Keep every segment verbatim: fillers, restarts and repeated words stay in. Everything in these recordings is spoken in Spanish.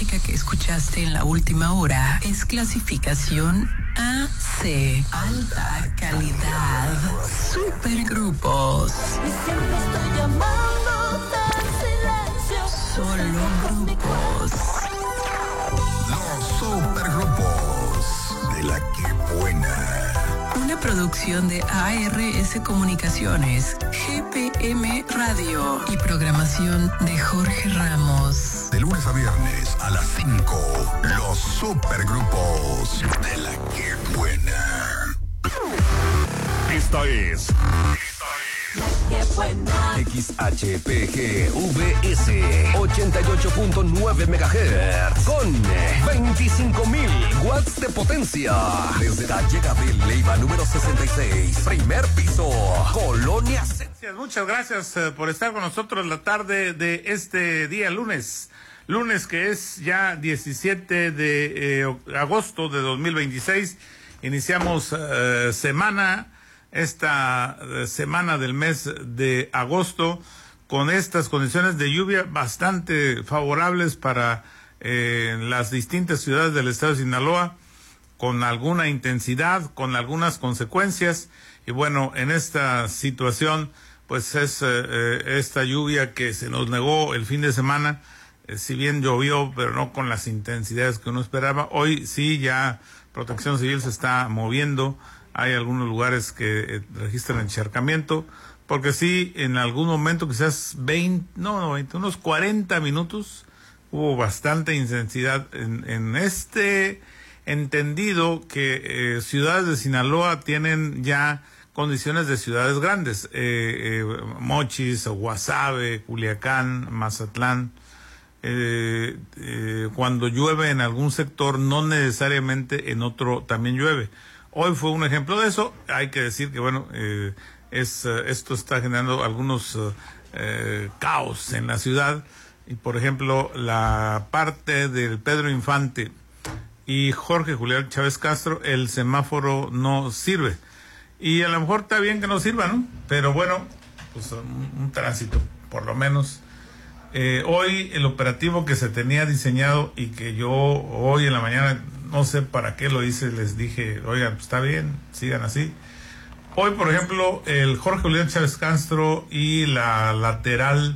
música que escuchaste en la última hora es clasificación A C, alta calidad, supergrupos. Y siempre estoy llamando al silencio. Solo grupos. Los supergrupos de la que buena. Una producción de A R S Comunicaciones, G P M Radio y programación de Jorge Ramos. De lunes a viernes a las cinco, los supergrupos de la que buena. Esta es Qué buena. X H P G V S ochenta y ocho punto nueve megahertz con veinticinco mil watts de potencia. Desde la llegada de Leiva número sesenta y seis, primer piso, Colonia. Muchas gracias eh, por estar con nosotros la tarde de este día lunes. Lunes que es ya diecisiete de eh, agosto de dos mil veintiséis. Iniciamos eh, semana. Esta semana del mes de agosto con estas condiciones de lluvia bastante favorables para eh, las distintas ciudades del estado de Sinaloa, con alguna intensidad, con algunas consecuencias. Y bueno, en esta situación pues es eh, esta lluvia que se nos negó el fin de semana, eh, si bien llovió pero no con las intensidades que uno esperaba. Hoy sí ya Protección Civil se está moviendo. Hay algunos lugares que eh, registran encharcamiento, porque sí, en algún momento, quizás veinte, no, no veinte, unos cuarenta minutos, hubo bastante intensidad en, en este entendido que eh, ciudades de Sinaloa tienen ya condiciones de ciudades grandes, eh, eh, Mochis, Guasave, Culiacán, Mazatlán. Eh, eh, cuando llueve en algún sector, no necesariamente en otro también llueve. Hoy fue un ejemplo de eso. Hay que decir que, bueno, eh, es, uh, esto está generando algunos uh, eh, caos en la ciudad. Y, por ejemplo, la parte del Pedro Infante y Jorge Julián Chávez Castro, el semáforo no sirve. Y a lo mejor está bien que no sirva, ¿no? Pero bueno, pues un, un tránsito, por lo menos. Eh, hoy el operativo que se tenía diseñado y que yo hoy en la mañana no sé para qué lo hice, les dije, oigan, pues está bien, sigan así. Hoy, por ejemplo, el Jorge Julián Chávez Castro y la lateral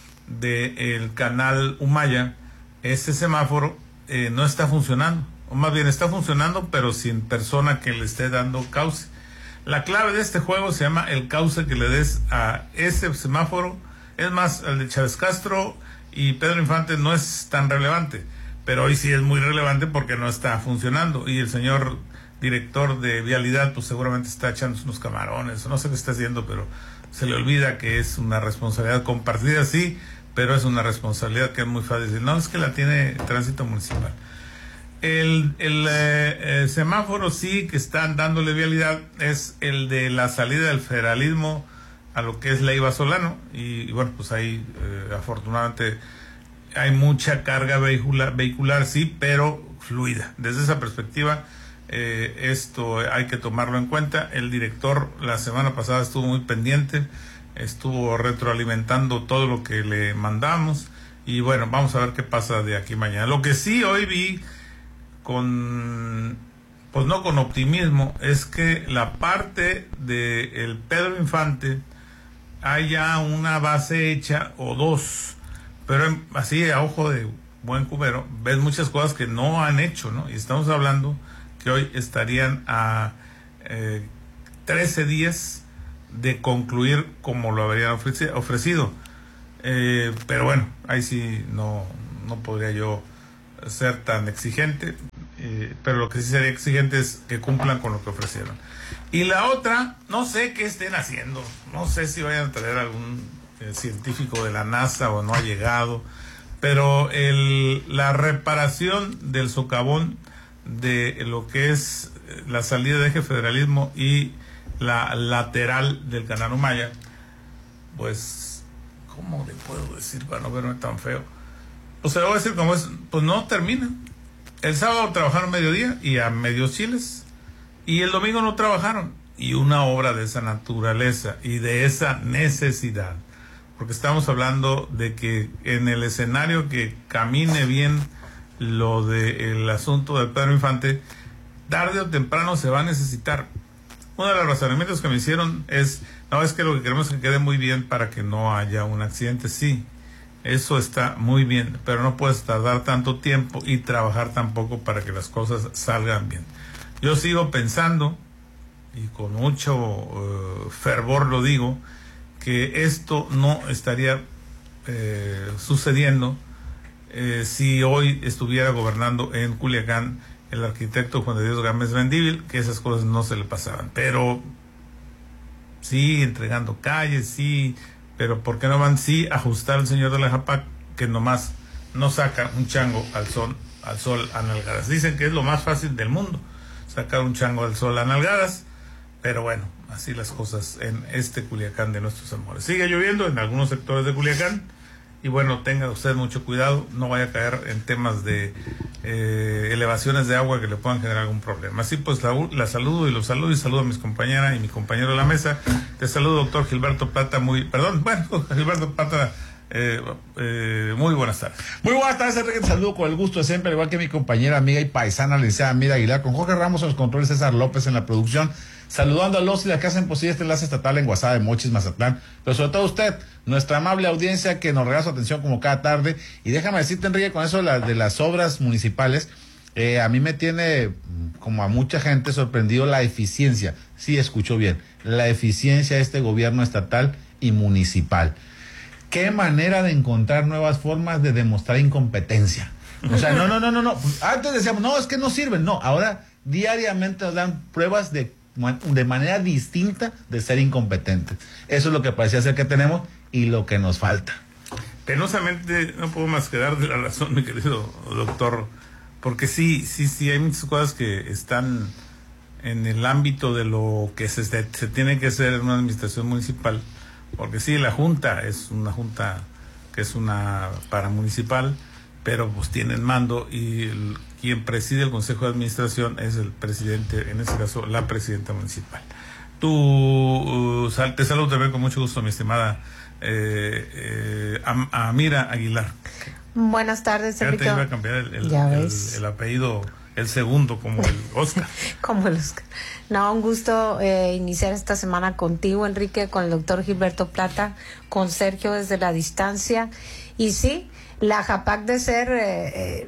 del canal Humaya, ese semáforo eh, no está funcionando, o más bien está funcionando, pero sin persona que le esté dando cauce. La clave de este juego se llama el cauce que le des a ese semáforo. Es más, el de Chávez Castro y Pedro Infante no es tan relevante, pero hoy sí es muy relevante porque no está funcionando. Y el señor director de vialidad, pues seguramente está echando unos camarones, no sé qué está haciendo, pero se le olvida que es una responsabilidad compartida, sí, pero es una responsabilidad que es muy fácil decir, no, es que la tiene Tránsito Municipal. El, el, eh, el semáforo sí que están dándole vialidad es el de la salida del federalismo a lo que es Leiva Solano, y, y bueno, pues ahí eh, afortunadamente hay mucha carga vehicular, vehicular, sí, pero fluida. Desde esa perspectiva, eh, esto hay que tomarlo en cuenta. El director la semana pasada estuvo muy pendiente, estuvo retroalimentando todo lo que le mandamos, y bueno, vamos a ver qué pasa de aquí mañana. Lo que sí hoy vi con, pues no con optimismo, es que la parte de el Pedro Infante hay ya una base hecha o dos, pero así a ojo de buen cubero ves muchas cosas que no han hecho, ¿no? Y estamos hablando que hoy estarían a eh, trece días de concluir como lo habrían ofreci- ofrecido, eh, pero bueno, ahí sí no, no podría yo ser tan exigente, eh, pero lo que sí sería exigente es que cumplan con lo que ofrecieron. Y la otra, no sé qué estén haciendo, no sé si vayan a traer algún eh, científico de la NASA o no ha llegado, pero el, la reparación del socavón de lo que es la salida de Eje Federalismo y la lateral del canal Humaya, pues, ¿cómo le puedo decir para no verme tan feo? O sea, voy a decir como es, pues no termina. El sábado trabajaron mediodía y a medios chiles, y el domingo no trabajaron. Y una obra de esa naturaleza y de esa necesidad, porque estamos hablando de que en el escenario que camine bien lo del asunto del Pedro Infante, tarde o temprano se va a necesitar. Uno de los razonamientos que me hicieron es, no, es que lo que queremos es que quede muy bien para que no haya un accidente. Sí, eso está muy bien, pero no puedes tardar tanto tiempo y trabajar tan poco para que las cosas salgan bien. Yo sigo pensando, y con mucho uh, fervor lo digo, que esto no estaría eh, sucediendo eh, si hoy estuviera gobernando en Culiacán el arquitecto Juan de Dios Gámez Mendívil, que esas cosas no se le pasaban. Pero sí, entregando calles, sí, pero ¿por qué no van sí ajustar al señor de la Japac, que nomás no saca un chango al sol, al sol a nalgadas? Dicen que es lo más fácil del mundo, sacar un chango al sol a nalgadas, pero bueno, así las cosas en este Culiacán de nuestros amores. Sigue lloviendo en algunos sectores de Culiacán, y bueno, tenga usted mucho cuidado, no vaya a caer en temas de eh, elevaciones de agua que le puedan generar algún problema. Así pues, la, la saludo y los saludo y saludo a mis compañeras y mi compañero de la mesa. Te saludo, doctor Gilberto Plata, muy, perdón, bueno, Gilberto Plata, eh, eh, muy buenas tardes. Muy buenas tardes, Enrique, te saludo con el gusto de siempre, al igual que mi compañera, amiga y paisana, la licenciada Mira Aguilar, con Jorge Ramos en los controles, César López en la producción, saludando a los y las que hacen posible este enlace estatal en Guasave de Mochis, Mazatlán, pero sobre todo usted, nuestra amable audiencia que nos regala su atención como cada tarde. Y déjame decirte, Enrique, con eso de, la, de las obras municipales, eh, a mí me tiene, como a mucha gente, sorprendido la eficiencia, sí escuchó bien, la eficiencia de este gobierno estatal y municipal. Qué manera de encontrar nuevas formas de demostrar incompetencia. O sea, no, no, no, no, no. Antes decíamos, no, es que no sirven. No, ahora diariamente nos dan pruebas de, de manera distinta de ser incompetentes. Eso es lo que parecía ser que tenemos y lo que nos falta. Penosamente no puedo más que darle la razón, mi querido doctor, porque sí, sí, sí, hay muchas cosas que están en el ámbito de lo que se, se tiene que hacer en una administración municipal. Porque sí, la junta es una junta que es una paramunicipal, pero pues tienen mando y el, quien preside el Consejo de Administración es el presidente, en este caso la presidenta municipal. Tú, uh, sal, te saludo también con mucho gusto, mi estimada eh, eh, Amira Aguilar. Buenas tardes, Enrique. Ya te iba a cambiar el, el, el, el apellido, el segundo, como el Oscar. Como el Oscar. No, un gusto eh, iniciar esta semana contigo, Enrique, con el doctor Gilberto Plata, con Sergio desde la distancia. Y sí, la Japac de ser eh,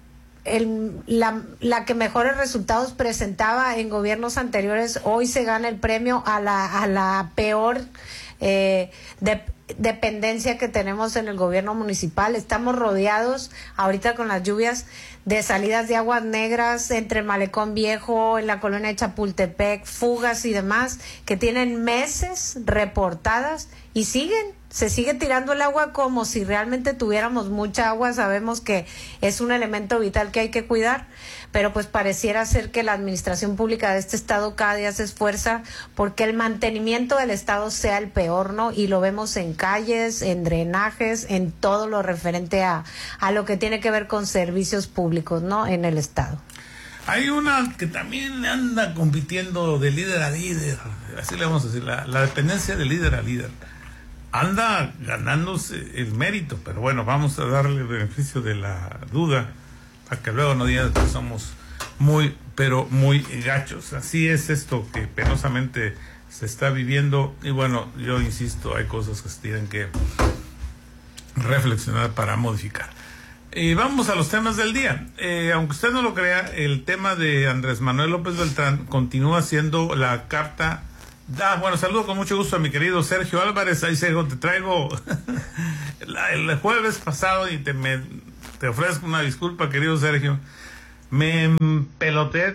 el, la, la que mejores resultados presentaba en gobiernos anteriores, hoy se gana el premio a la, a la peor eh, de, dependencia que tenemos en el gobierno municipal. Estamos rodeados ahorita con las lluvias de salidas de aguas negras entre el Malecón Viejo, en la colonia de Chapultepec, fugas y demás, que tienen meses reportadas y siguen, se sigue tirando el agua como si realmente tuviéramos mucha agua. Sabemos que es un elemento vital que hay que cuidar, pero pues pareciera ser que la administración pública de este estado cada día se esfuerza porque el mantenimiento del estado sea el peor, ¿no? Y lo vemos en calles, en drenajes, en todo lo referente a, a lo que tiene que ver con servicios públicos, ¿no? En el estado. Hay una que también anda compitiendo de líder a líder, así le vamos a decir, la, la dependencia de líder a líder. Anda ganándose el mérito, pero bueno, vamos a darle el beneficio de la duda para que luego no digan que somos muy, pero muy gachos. Así es esto que penosamente se está viviendo y bueno, yo insisto, hay cosas que se tienen que reflexionar para modificar. Y vamos a los temas del día. Eh, aunque usted no lo crea, el tema de Andrés Manuel López Beltrán continúa siendo la carta. Ah, bueno, saludo con mucho gusto a mi querido Sergio Álvarez. Ahí Sergio, te traigo la, el jueves pasado y te, me, te ofrezco una disculpa, querido Sergio. Me peloteé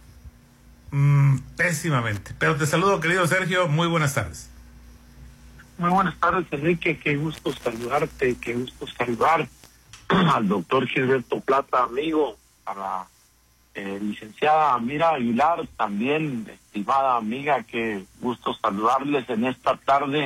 mmm, pésimamente. Pero te saludo, querido Sergio. Muy buenas tardes. Muy buenas tardes, Enrique. Qué gusto saludarte, qué gusto saludar al doctor Gilberto Plata, amigo, a la eh, licenciada Mira Aguilar, también estimada amiga, qué gusto saludarles en esta tarde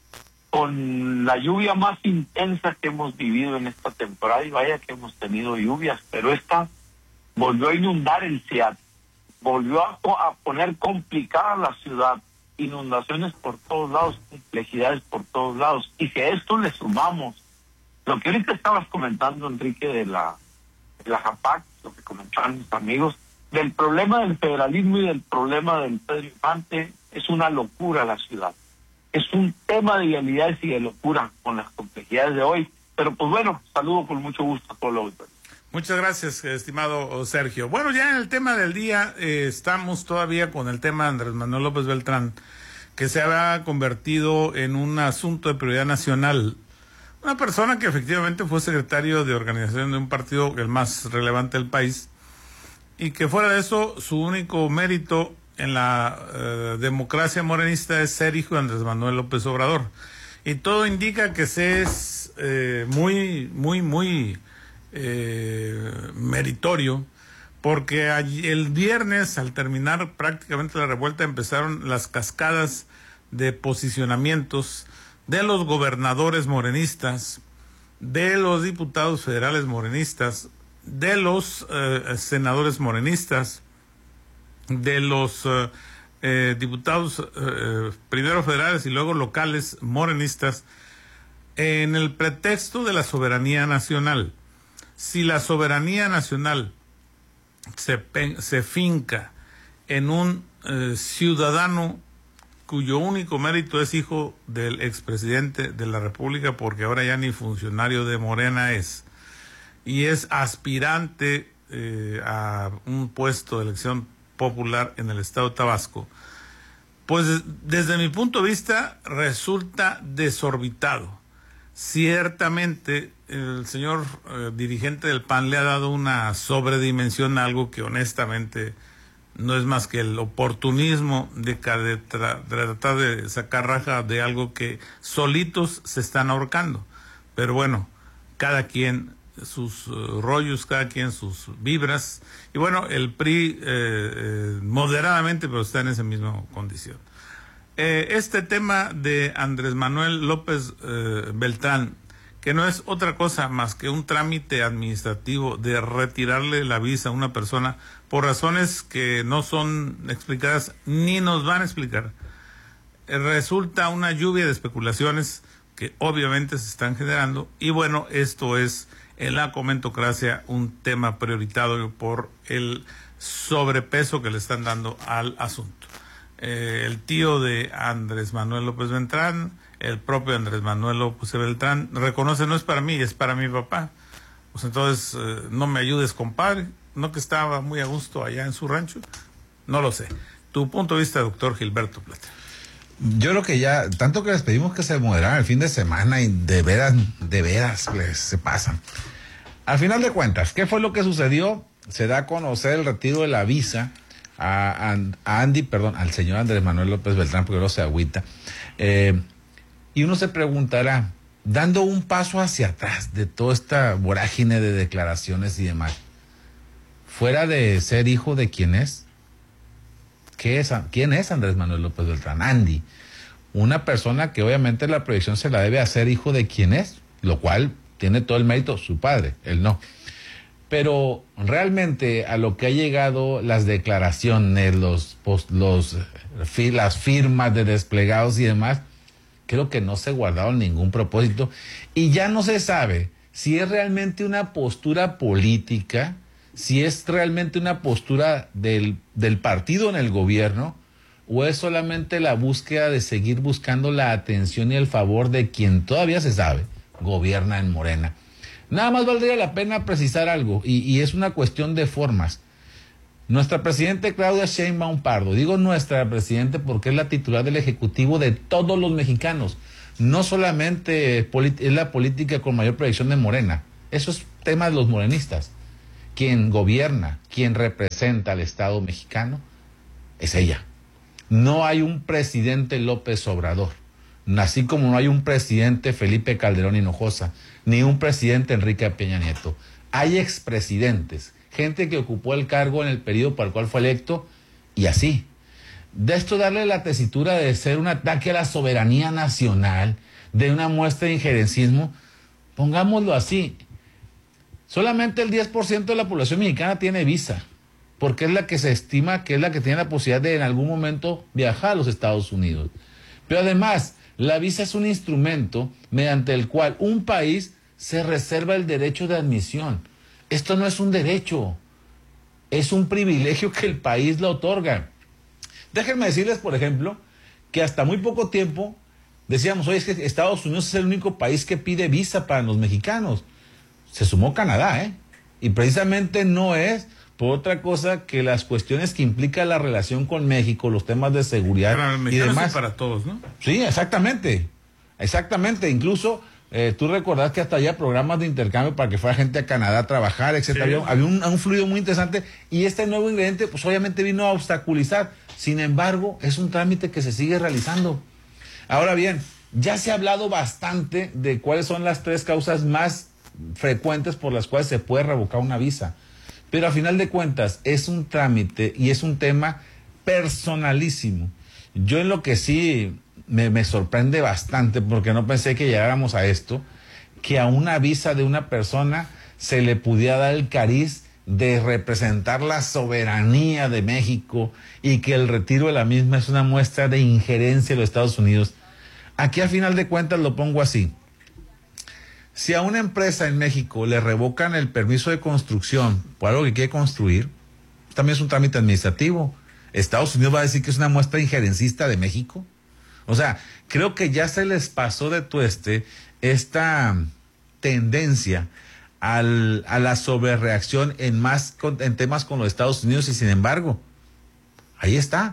con la lluvia más intensa que hemos vivido en esta temporada, y vaya que hemos tenido lluvias, pero esta volvió a inundar el C I A T, volvió a, a poner complicada la ciudad, inundaciones por todos lados, complejidades por todos lados, y si a esto le sumamos lo que ahorita estabas comentando, Enrique, de la de la JAPAC, lo que comentaban mis amigos, del problema del federalismo y del problema del Pedro Infante. Es una locura la ciudad. Es un tema de vialidades y de locura con las complejidades de hoy. Pero pues bueno, saludo con mucho gusto a todos los auditores. Muchas gracias, estimado Sergio. Bueno, ya en el tema del día, eh, estamos todavía con el tema de Andrés Manuel López Beltrán, que se ha convertido en un asunto de prioridad nacional. Una persona que efectivamente fue secretario de organización de un partido, el más relevante del país, y que fuera de eso, su único mérito en la eh, democracia morenista es ser hijo de Andrés Manuel López Obrador. Y todo indica que se es eh, muy, muy, muy eh, meritorio, porque allí, el viernes, al terminar prácticamente la revuelta, empezaron las cascadas de posicionamientos de los gobernadores morenistas, de los diputados federales morenistas, de los eh, senadores morenistas, de los eh, eh, diputados eh, primero federales y luego locales morenistas, en el pretexto de la soberanía nacional. Si la soberanía nacional se, se finca en un eh, ciudadano cuyo único mérito es hijo del expresidente de la República, porque ahora ya ni funcionario de Morena es, y es aspirante eh, a un puesto de elección popular en el estado de Tabasco, pues desde mi punto de vista resulta desorbitado. Ciertamente el señor eh, dirigente del P A N le ha dado una sobredimensión a algo que honestamente no es más que el oportunismo de, de, tra, de tratar de sacar raja de algo que solitos se están ahorcando. Pero bueno, cada quien sus uh, rollos, cada quien sus vibras. Y bueno, el P R I eh, eh, moderadamente, pero está en esa misma condición. Eh, este tema de Andrés Manuel López eh, Beltrán, que no es otra cosa más que un trámite administrativo de retirarle la visa a una persona por razones que no son explicadas ni nos van a explicar, eh, resulta una lluvia de especulaciones que obviamente se están generando. Y bueno, esto es en la comentocracia un tema prioritario por el sobrepeso que le están dando al asunto. Eh, el tío de Andrés Manuel López Beltrán, el propio Andrés Manuel López Beltrán, reconoce: no es para mí, es para mi papá. Pues entonces, eh, no me ayudes, compadre. ¿No que estaba muy a gusto allá en su rancho? No lo sé. Tu punto de vista, doctor Gilberto Plata. Yo creo que ya, tanto que les pedimos que se moderaran el fin de semana y de veras, de veras les, se pasan. Al final de cuentas, ¿qué fue lo que sucedió? Se da a conocer el retiro de la visa a, a, a Andy, perdón, al señor Andrés Manuel López Beltrán, porque no se agüita. Eh, y uno se preguntará, dando un paso hacia atrás de toda esta vorágine de declaraciones y demás, fuera de ser hijo de quién es, ¿Qué es, ¿quién es Andrés Manuel López Beltrán? Andy, una persona que obviamente la proyección se la debe hacer hijo de quién es, lo cual tiene todo el mérito su padre, él no. Pero realmente a lo que ha llegado las declaraciones, los, post, los las firmas de desplegados y demás, creo que no se guardaron ningún propósito y ya no se sabe si es realmente una postura política, si es realmente una postura del, del partido en el gobierno, o es solamente la búsqueda de seguir buscando la atención y el favor de quien todavía se sabe gobierna en Morena. Nada más valdría la pena precisar algo, y, y es una cuestión de formas. Nuestra presidenta Claudia Sheinbaum Pardo, digo nuestra presidenta porque es la titular del Ejecutivo de todos los mexicanos, no solamente es la política con mayor proyección de Morena, eso es tema de los morenistas. Quien gobierna, quien representa al Estado mexicano, es ella. No hay un presidente López Obrador, así como no hay un presidente Felipe Calderón Hinojosa, ni un presidente Enrique Peña Nieto. Hay expresidentes, gente que ocupó el cargo en el periodo para el cual fue electo, y así. De esto darle la tesitura de ser un ataque a la soberanía nacional, de una muestra de injerencismo, pongámoslo así. Solamente el diez por ciento de la población mexicana tiene visa, porque es la que se estima que es la que tiene la posibilidad de en algún momento viajar a los Estados Unidos. Pero además, la visa es un instrumento mediante el cual un país se reserva el derecho de admisión. Esto no es un derecho, es un privilegio que el país le otorga. Déjenme decirles, por ejemplo, que hasta muy poco tiempo decíamos, oye, es que Estados Unidos es el único país que pide visa para los mexicanos. Se sumó Canadá, ¿eh? Y precisamente no es por otra cosa que las cuestiones que implica la relación con México, los temas de seguridad para los y mexicanos demás. Y para todos, ¿no? Sí, exactamente, exactamente. Incluso eh, tú recordás que hasta había programas de intercambio para que fuera gente a Canadá a trabajar, etcétera. Sí. Había, había un, un fluido muy interesante y este nuevo ingrediente, pues obviamente vino a obstaculizar. Sin embargo, es un trámite que se sigue realizando. Ahora bien, ya se ha hablado bastante de cuáles son las tres causas más frecuentes por las cuales se puede revocar una visa. Pero a final de cuentas es un trámite y es un tema personalísimo. Yo en lo que sí me, me sorprende bastante, porque no pensé que llegáramos a esto, que a una visa de una persona se le pudiera dar el cariz de representar la soberanía de México y que el retiro de la misma es una muestra de injerencia de los Estados Unidos. Aquí a final de cuentas lo pongo así. Si a una empresa en México le revocan el permiso de construcción por algo que quiere construir, también es un trámite administrativo. ¿Estados Unidos va a decir que es una muestra injerencista de México? O sea, creo que ya se les pasó de tueste esta tendencia al, a la sobrereacción en, más, en temas con los Estados Unidos y sin embargo, ahí está.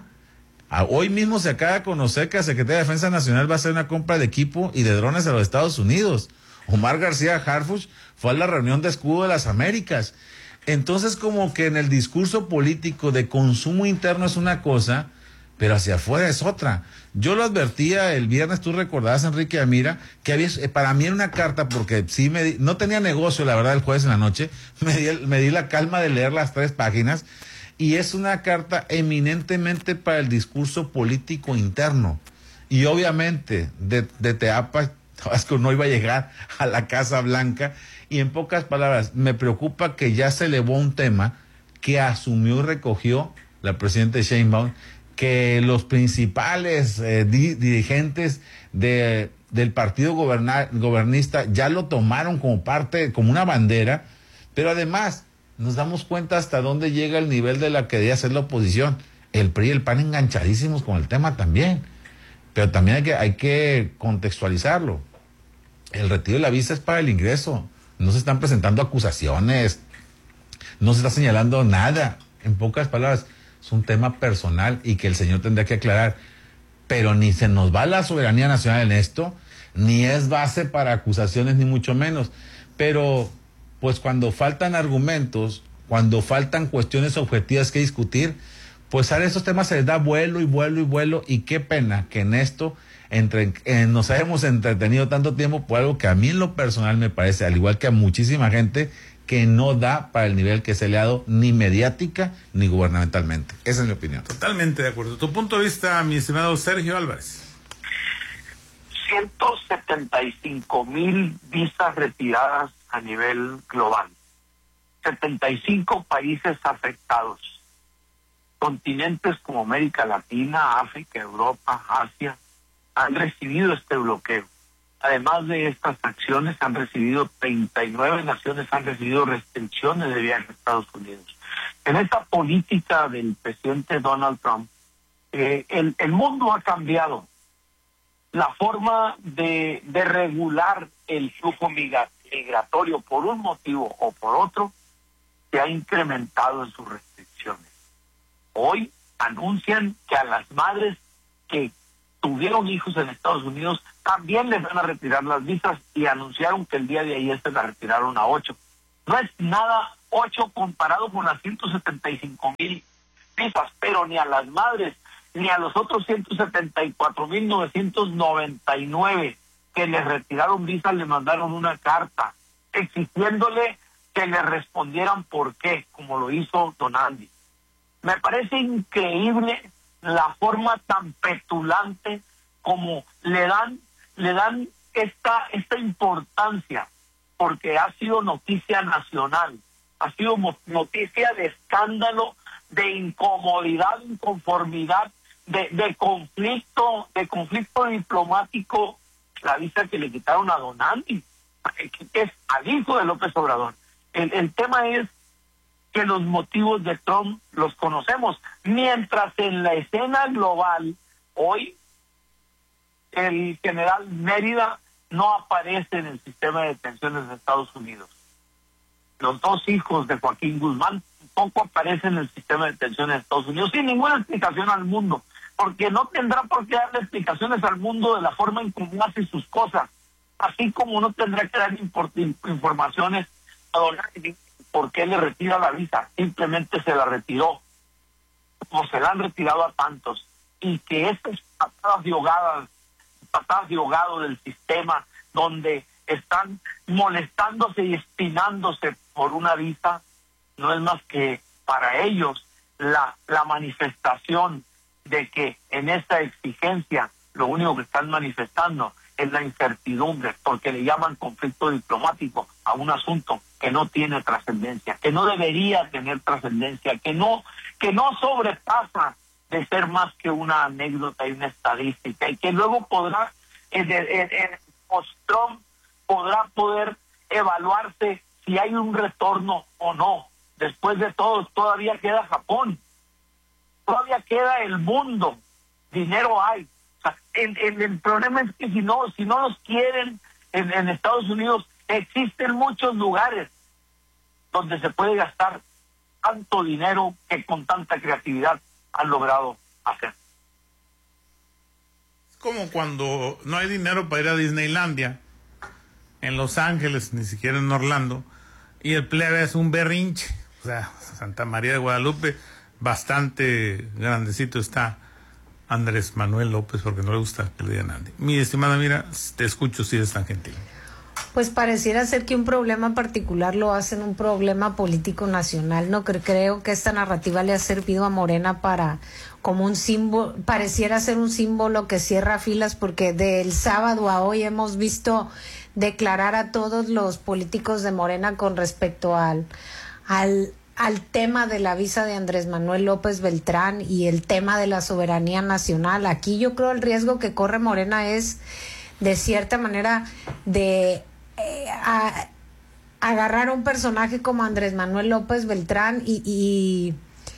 Hoy mismo se acaba de conocer que la Secretaría de Defensa Nacional va a hacer una compra de equipo y de drones a los Estados Unidos. Omar García Harfuch fue a la reunión de Escudo de las Américas. Entonces, como que en el discurso político de consumo interno es una cosa, pero hacia afuera es otra. Yo lo advertía el viernes, tú recordabas, Enrique Amira, que había, para mí era una carta, porque sí me di, no tenía negocio, la verdad, el jueves en la noche, me di, me di la calma de leer las tres páginas, y es una carta eminentemente para el discurso político interno. Y obviamente, de, de Teapa, Tabasco no iba a llegar a la Casa Blanca, y en pocas palabras, me preocupa que ya se elevó un tema que asumió y recogió la presidenta Sheinbaum, que los principales eh, di, dirigentes de, del partido goberna, gobernista ya lo tomaron como parte, como una bandera, pero además nos damos cuenta hasta dónde llega el nivel de la que debe hacer la oposición. El P R I y el P A N enganchadísimos con el tema también, pero también hay que, hay que contextualizarlo. El retiro de la visa es para el ingreso, no se están presentando acusaciones, no se está señalando nada. En pocas palabras, es un tema personal y que el señor tendrá que aclarar, pero ni se nos va la soberanía nacional en esto, ni es base para acusaciones, ni mucho menos. Pero, pues cuando faltan argumentos, cuando faltan cuestiones objetivas que discutir, pues a esos temas se les da vuelo y vuelo y vuelo, y qué pena que en esto entre, eh, nos hayamos entretenido tanto tiempo por algo que a mí en lo personal me parece, al igual que a muchísima gente, que no da para el nivel que se le ha dado ni mediática ni gubernamentalmente. Esa es mi opinión. Totalmente de acuerdo. Tu punto de vista, mi estimado Sergio Álvarez. ciento setenta y cinco mil visas retiradas a nivel global. setenta y cinco países afectados. Continentes como América Latina, África, Europa, Asia han recibido este bloqueo. Además de estas acciones, han recibido treinta y nueve naciones, han recibido restricciones de viaje a Estados Unidos. En esta política del presidente Donald Trump, eh, el, el mundo ha cambiado. La forma de, de regular el flujo migra, migratorio por un motivo o por otro se ha incrementado en sus restricciones. Hoy anuncian que a las madres que tuvieron hijos en Estados Unidos también les van a retirar las visas, y anunciaron que el día de ayer se las retiraron a ocho. No es nada ocho comparado con las ciento setenta y cinco mil visas, pero ni a las madres ni a los otros ciento setenta y cuatro mil novecientos noventa y nueve que les retiraron visas le mandaron una carta exigiéndole que le respondieran por qué, como lo hizo Donaldi. Me parece increíble la forma tan petulante como le dan le dan esta esta importancia, porque ha sido noticia nacional, ha sido noticia de escándalo, de incomodidad, inconformidad, de, de conflicto, de conflicto diplomático, la visa que le quitaron a Donaldi, que es al hijo de López Obrador. El, el tema es que los motivos de Trump los conocemos, mientras en la escena global, hoy, el general Mérida no aparece en el sistema de detenciones de Estados Unidos. Los dos hijos de Joaquín Guzmán tampoco aparecen en el sistema de detenciones de Estados Unidos, sin ninguna explicación al mundo, porque no tendrá por qué darle explicaciones al mundo de la forma en cómo hace sus cosas, así como no tendrá que dar informaciones a Don Andy por qué le retira la visa, simplemente se la retiró, como se la han retirado a tantos, y que estas patadas de ahogadas, patadas de ahogado del sistema, donde están molestándose y espinándose por una visa, no es más que para ellos la, la manifestación de que en esta exigencia lo único que están manifestando es la incertidumbre, porque le llaman conflicto diplomático a un asunto que no tiene trascendencia, que no debería tener trascendencia, que no, que no sobrepasa de ser más que una anécdota y una estadística, y que luego podrá, en, en, en post-Trump, podrá poder evaluarse si hay un retorno o no. Después de todo, todavía queda Japón, todavía queda el mundo, dinero hay. O sea, el, el, el problema es que si no, si no los quieren en, en Estados Unidos, existen muchos lugares donde se puede gastar tanto dinero que con tanta creatividad han logrado hacer. Es como cuando no hay dinero para ir a Disneylandia, en Los Ángeles, ni siquiera en Orlando, y el plebe es un berrinche. O sea, Santa María de Guadalupe, bastante grandecito está Andrés Manuel López, porque no le gusta que le digan Andy. Mi estimada, mira, te escucho si eres tan gentil. Pues pareciera ser que un problema particular lo hacen un problema político nacional. No creo que esta narrativa le ha servido a Morena para como un símbolo, pareciera ser un símbolo que cierra filas, porque del sábado a hoy hemos visto declarar a todos los políticos de Morena con respecto al al al tema de la visa de Andrés Manuel López Beltrán y el tema de la soberanía nacional. Aquí yo creo el riesgo que corre Morena es, de cierta manera, de eh, a, agarrar a un personaje como Andrés Manuel López Beltrán y, y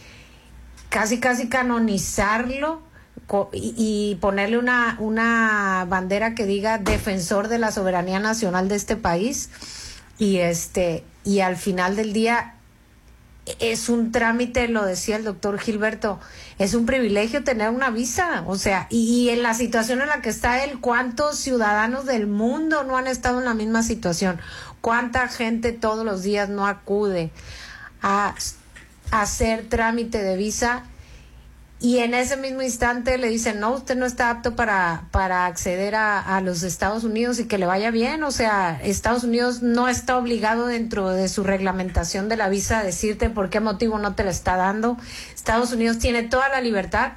casi casi canonizarlo y, y ponerle una, una bandera que diga defensor de la soberanía nacional de este país, y este y al final del día es un trámite, lo decía el doctor Gilberto, es un privilegio tener una visa, o sea, y, y en la situación en la que está él, ¿cuántos ciudadanos del mundo no han estado en la misma situación? ¿Cuánta gente todos los días no acude a, a hacer trámite de visa? Y en ese mismo instante le dicen, no, usted no está apto para, para acceder a, a los Estados Unidos, y que le vaya bien. O sea, Estados Unidos no está obligado dentro de su reglamentación de la visa a decirte por qué motivo no te la está dando. Estados Unidos tiene toda la libertad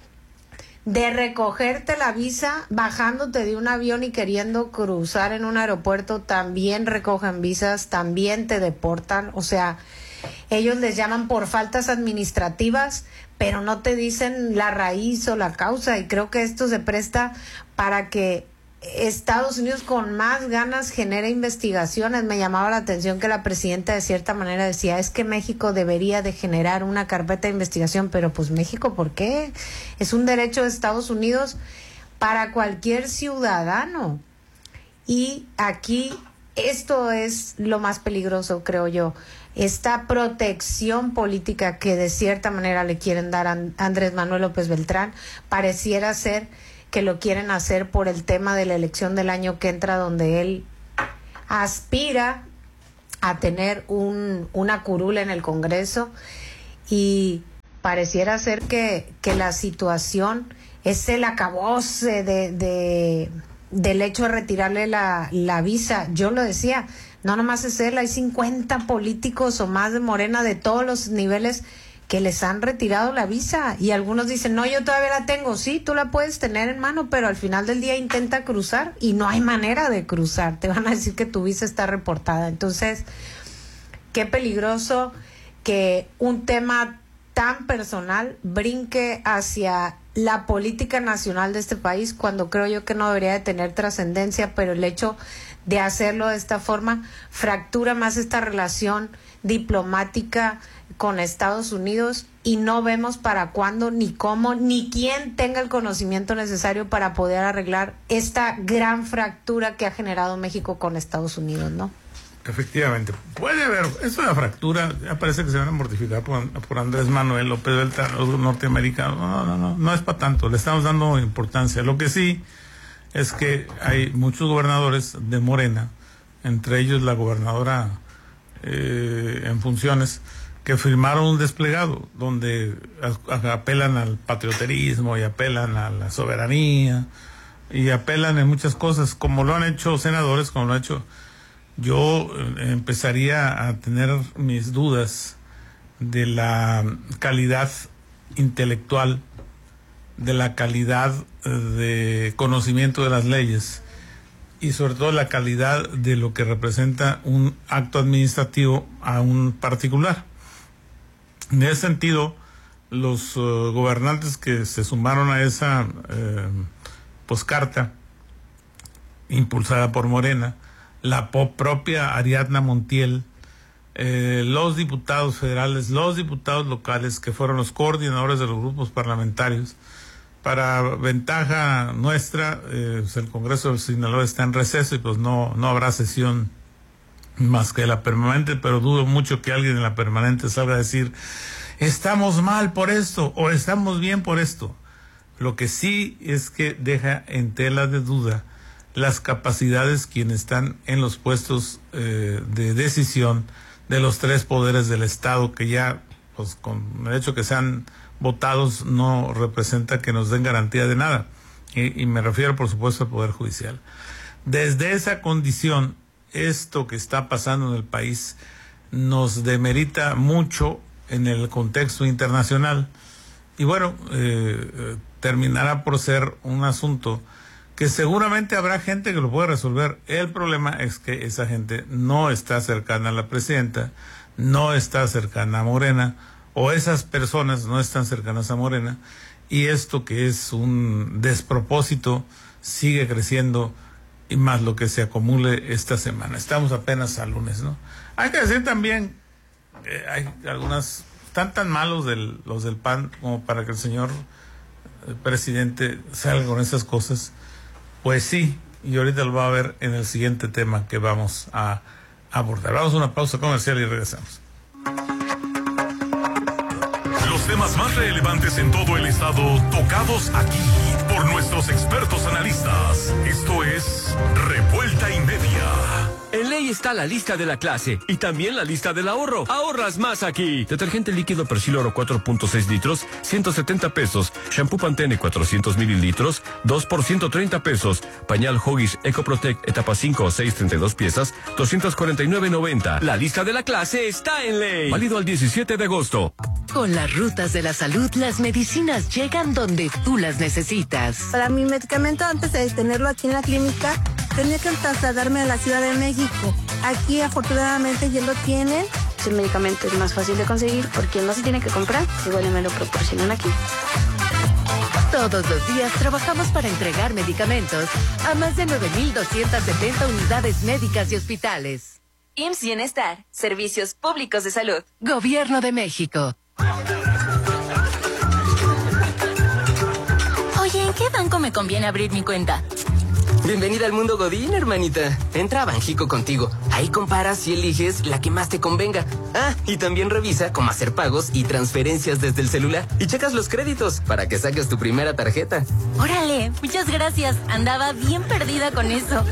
de recogerte la visa bajándote de un avión y queriendo cruzar en un aeropuerto. También recogen visas, también te deportan. O sea, ellos les llaman por faltas administrativas, pero no te dicen la raíz o la causa, y creo que esto se presta para que Estados Unidos con más ganas genere investigaciones. Me llamaba la atención que la presidenta de cierta manera decía, es que México debería de generar una carpeta de investigación, pero pues México, ¿por qué? Es un derecho de Estados Unidos para cualquier ciudadano, y aquí esto es lo más peligroso, creo yo. Esta protección política que de cierta manera le quieren dar a Andrés Manuel López Beltrán, pareciera ser que lo quieren hacer por el tema de la elección del año que entra, donde él aspira a tener un, una curul en el Congreso, y pareciera ser que, que la situación es el acabose de, de, del hecho de retirarle la, la visa. Yo lo decía, no nomás es él, hay cincuenta políticos o más de Morena de todos los niveles que les han retirado la visa, y algunos dicen, no, yo todavía la tengo. Sí, tú la puedes tener en mano, pero al final del día intenta cruzar y no hay manera de cruzar, te van a decir que tu visa está reportada. Entonces, qué peligroso que un tema tan personal brinque hacia la política nacional de este país, cuando creo yo que no debería de tener trascendencia, pero el hecho de hacerlo de esta forma, fractura más esta relación diplomática con Estados Unidos y no vemos para cuándo, ni cómo, ni quién tenga el conocimiento necesario para poder arreglar esta gran fractura que ha generado México con Estados Unidos, ¿no? Efectivamente, puede haber, es una fractura, ya parece que se van a mortificar por, por Andrés Manuel López Beltrán, los norteamericanos, no, no, no, no es para tanto, le estamos dando importancia. Lo que sí es que hay muchos gobernadores de Morena, entre ellos la gobernadora eh, en funciones, que firmaron un desplegado donde a, a, apelan al patrioterismo y apelan a la soberanía y apelan en muchas cosas, como lo han hecho senadores, como lo ha hecho. Yo empezaría a tener mis dudas de la calidad intelectual, de la calidad de conocimiento de las leyes y sobre todo la calidad de lo que representa un acto administrativo a un particular. En ese sentido, los uh, gobernantes que se sumaron a esa eh, poscarta impulsada por Morena, la propia Ariadna Montiel, eh, los diputados federales, los diputados locales que fueron los coordinadores de los grupos parlamentarios. Para ventaja nuestra, eh, pues el Congreso de Sinaloa está en receso y pues no, no habrá sesión más que la permanente, pero dudo mucho que alguien en la permanente salga a decir estamos mal por esto o estamos bien por esto. Lo que sí es que deja en tela de duda las capacidades quienes están en los puestos eh, de decisión de los tres poderes del Estado, que ya, pues con el hecho que sean votados, no representa que nos den garantía de nada. Y, y me refiero, por supuesto, al Poder Judicial. Desde esa condición, esto que está pasando en el país nos demerita mucho en el contexto internacional. Y bueno, eh, terminará por ser un asunto que seguramente habrá gente que lo puede resolver. El problema es que esa gente no está cercana a la presidenta, no está cercana a Morena, o esas personas no están cercanas a Morena, y esto que es un despropósito sigue creciendo, y más lo que se acumule esta semana. Estamos apenas al lunes, ¿no? Hay que decir también, eh, hay algunas, están tan malos del, los del P A N como para que el señor el presidente salga con esas cosas. Pues sí, y ahorita lo va a ver en el siguiente tema que vamos a abordar. Vamos a una pausa comercial y regresamos. Los temas más relevantes en todo el estado tocados aquí por nuestros expertos analistas. Esto es Revuelta y Media. En ley está la lista de la clase y también la lista del ahorro. Ahorras más aquí. Detergente líquido Persil Oro cuatro punto seis litros, ciento setenta pesos. Shampoo Pantene cuatrocientos mililitros, dos por ciento treinta pesos. Pañal Huggies EcoProtect etapa cinco o seis, treinta y dos piezas, doscientos cuarenta y nueve noventa. La lista de la clase está en ley. Válido al diecisiete de agosto. Con las rutas de la salud, las medicinas llegan donde tú las necesitas. Para mi medicamento, antes de tenerlo aquí en la clínica, tenía que trasladarme a la Ciudad de México. Aquí, afortunadamente, ya lo tienen. El medicamento es más fácil de conseguir porque no se tiene que comprar, igual me lo proporcionan aquí. Todos los días trabajamos para entregar medicamentos a más de nueve mil doscientas setenta unidades médicas y hospitales. I M S S Bienestar, Servicios Públicos de Salud. Gobierno de México. Oye, ¿en qué banco me conviene abrir mi cuenta? Bienvenida al mundo Godín, hermanita. Entra a Banjico Contigo. Ahí comparas y eliges la que más te convenga. Ah, y también revisa cómo hacer pagos y transferencias desde el celular. Y checas los créditos para que saques tu primera tarjeta. Órale, muchas gracias. Andaba bien perdida con eso.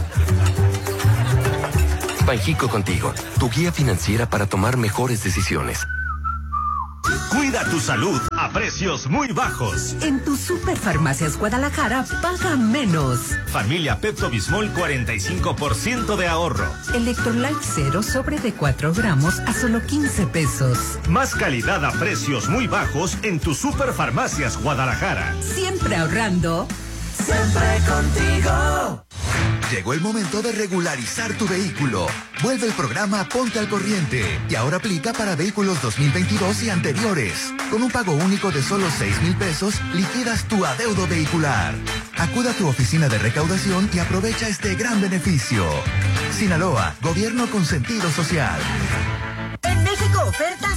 Banjico Contigo, tu guía financiera para tomar mejores decisiones. Cuida tu salud a precios muy bajos. En tu Superfarmacias Guadalajara, paga menos. Familia Pepto Bismol, cuarenta y cinco por ciento de ahorro. Electrolyte Cero sobre de cuatro gramos a solo quince pesos. Más calidad a precios muy bajos en tu Superfarmacias Guadalajara. Siempre ahorrando. Siempre contigo. Llegó el momento de regularizar tu vehículo. Vuelve el programa Ponte al Corriente y ahora aplica para vehículos dos mil veintidós y anteriores. Con un pago único de solo seis mil pesos, liquidas tu adeudo vehicular. Acuda a tu oficina de recaudación y aprovecha este gran beneficio. Sinaloa, gobierno con sentido social. En México, ofertas